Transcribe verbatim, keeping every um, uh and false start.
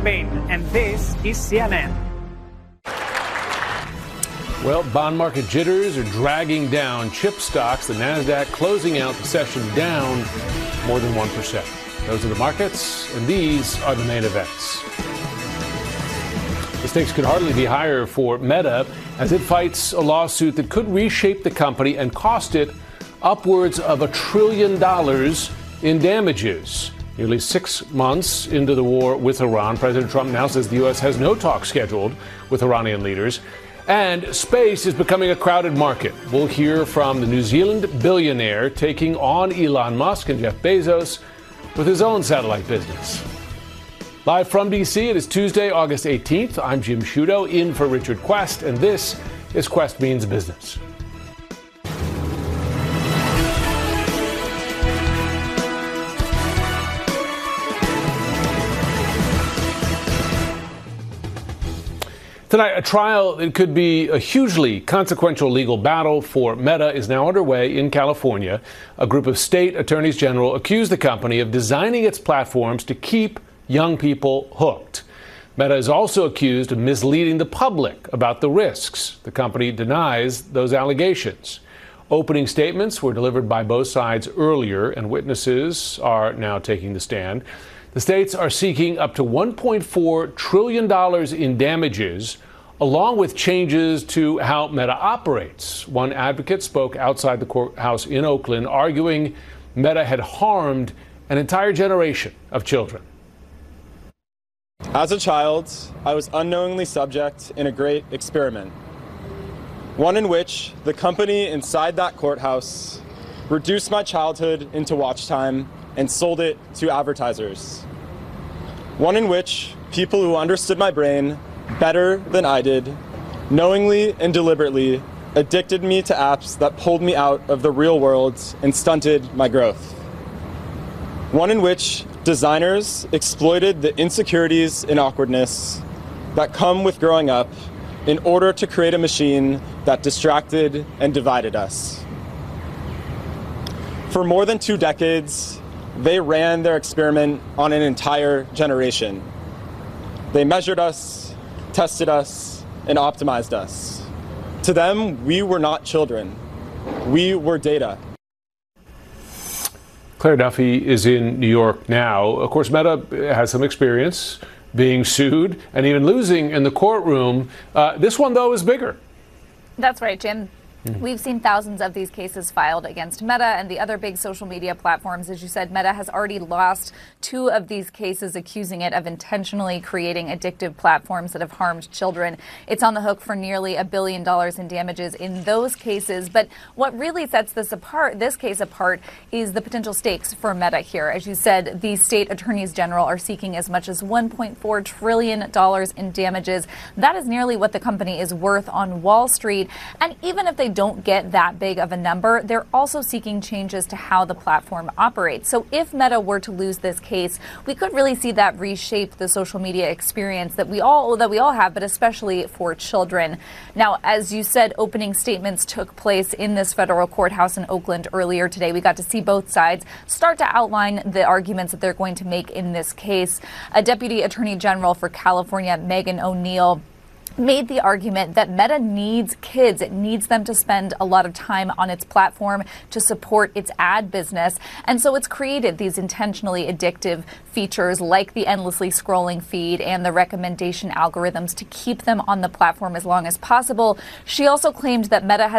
Spain, and this is C N N. Well, bond market jitters are dragging down chip stocks. The Nasdaq closing out the session down more than one percent. Those are the markets, and these are the main events. The stakes could hardly be higher for Meta as it fights a lawsuit that could reshape the company and cost it upwards of a trillion dollars in damages. Nearly six months into the war with Iran, President Trump now says the U S has no talks scheduled with Iranian leaders. And space is becoming a crowded market. We'll hear from the New Zealand billionaire taking on Elon Musk and Jeff Bezos with his own satellite business. Live from D C, it is Tuesday, August eighteenth. I'm Jim Sciutto, in for Richard Quest, and this is Quest Means Business. Tonight, a trial that could be a hugely consequential legal battle for Meta is now underway in California. A group of state attorneys general accuse the company of designing its platforms to keep young people hooked. Meta is also accused of misleading the public about the risks. The company denies those allegations. Opening statements were delivered by both sides earlier, and witnesses are now taking the stand. The states are seeking up to one point four trillion dollars in damages, along with changes to how Meta operates. One advocate spoke outside the courthouse in Oakland, arguing Meta had harmed an entire generation of children. As a child, I was unknowingly subject in a great experiment, one in which the company inside that courthouse reduced my childhood into watch time and sold it to advertisers. One in which people who understood my brain better than I did, knowingly and deliberately addicted me to apps that pulled me out of the real world and stunted my growth. One in which designers exploited the insecurities and awkwardness that come with growing up in order to create a machine that distracted and divided us. For more than two decades, they ran their experiment on an entire generation. They measured us, tested us, and optimized us. To them, we were not children. We were data. Claire Duffy is in New York now. Of course, Meta has some experience being sued and even losing in the courtroom. Uh, this one, though, is bigger. That's right, Jim. We've seen thousands of these cases filed against Meta and the other big social media platforms. As you said, Meta has already lost two of these cases, accusing it of intentionally creating addictive platforms that have harmed children. It's on the hook for nearly a billion dollars in damages in those cases. But what really sets this apart, this case apart, is the potential stakes for Meta here. As you said, the state attorneys general are seeking as much as one point four trillion dollars in damages. That is nearly what the company is worth on Wall Street. And even if they don't get that big of a number, they're also seeking changes to how the platform operates. So if Meta were to lose this case, we could really see that reshape the social media experience that we all that we all have, but especially for children. Now, as you said, opening statements took place in this federal courthouse in Oakland earlier today. We got to see both sides start to outline the arguments that they're going to make in this case. A deputy attorney general for California, Megan O'Neill, made the argument that Meta needs kids. It needs them to spend a lot of time on its platform to support its ad business. And so it's created these intentionally addictive features like the endlessly scrolling feed and the recommendation algorithms to keep them on the platform as long as possible. She also claimed that Meta has